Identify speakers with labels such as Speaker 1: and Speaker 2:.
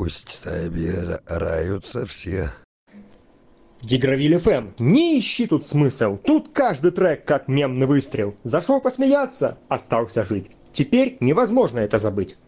Speaker 1: Пусть собираются все.
Speaker 2: Дигравиль ФМ, не ищи тут смысл. Тут каждый трек как мемный выстрел. Зашел посмеяться, остался жить. Теперь невозможно это забыть.